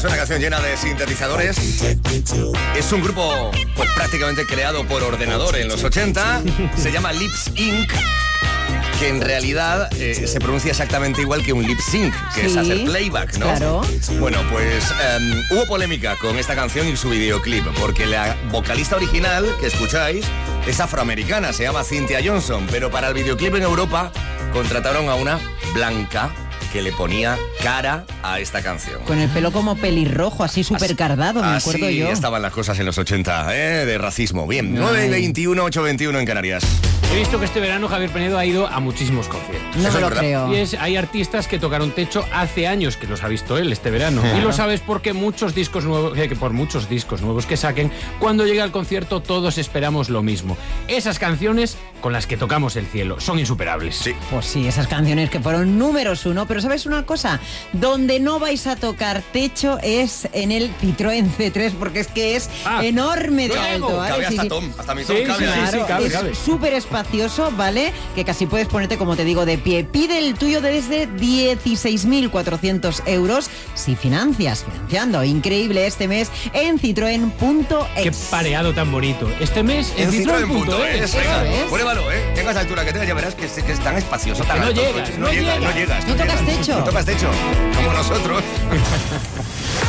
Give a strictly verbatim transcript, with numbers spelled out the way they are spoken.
Es una canción llena de sintetizadores. Es un grupo pues, prácticamente creado por ordenador en los ochenta. Se llama Lips incorporated, que en realidad eh, se pronuncia exactamente igual que un lip sync, que sí, es hacer playback, ¿no? Claro. Bueno, pues um, hubo polémica con esta canción y su videoclip, porque la vocalista original que escucháis es afroamericana, se llama Cynthia Johnson, pero para el videoclip en Europa contrataron a una blanca que le ponía cara a esta canción. Con el pelo como pelirrojo, así súper cardado, me así acuerdo yo. Así estaban las cosas en los ochenta, ¿eh? De racismo. Bien, nueve y veintiuno, ocho y veintiuno en Canarias. He visto que este verano Javier Penedo ha ido a muchísimos conciertos. No me lo creo. Y es, hay artistas que tocaron techo hace años que los ha visto él este verano. Claro. Y lo sabes porque muchos discos nuevos, eh, que por muchos discos nuevos que saquen, cuando llega el concierto todos esperamos lo mismo. Esas canciones con las que tocamos el cielo son insuperables. Sí. Pues sí, esas canciones que fueron números uno. Pero ¿sabes una cosa? Donde no vais a tocar techo es en el Citroën C tres, porque es que es ah, enorme de alto, ¿vale? Cabe sí, hasta sí. Tom, hasta mi Tom sí, cabe sí, ahí. sí, sí, cabe, es cabe. súper espacioso, ¿vale? Que casi puedes ponerte, como te digo, de pie. Pide el tuyo desde dieciséis mil cuatrocientos euros si financias, financiando. Increíble este mes en citroen punto es. Qué pareado tan bonito. Este mes en, en citroen punto es. Venga, pruébalo, ¿eh? Tengas la altura que tengas, ya verás que es, que es tan espacioso, tan no alto. Llegas, No, no llegas, llegas, no llegas. No tocas techo. No tocas techo, como nosotros.